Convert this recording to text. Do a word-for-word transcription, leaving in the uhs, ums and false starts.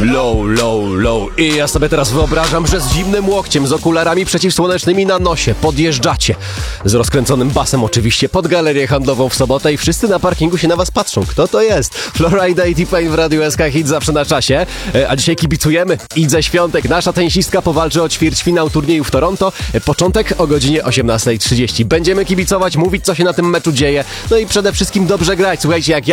Low, low, low. I ja sobie teraz wyobrażam, że z zimnym łokciem, z okularami przeciwsłonecznymi na nosie podjeżdżacie. Z rozkręconym basem oczywiście pod galerię handlową w sobotę i wszyscy na parkingu się na was patrzą. Kto to jest? Florida i T-Pain w Radiu S K Hit zawsze na czasie. E, A dzisiaj kibicujemy. Idze Świątek, nasza tenisistka, powalczy o ćwierćfinał turnieju w Toronto. E, Początek o godzinie osiemnasta trzydzieści. Będziemy kibicować, mówić, co się na tym meczu dzieje. No i przede wszystkim dobrze grać. Słuchajcie, jak ja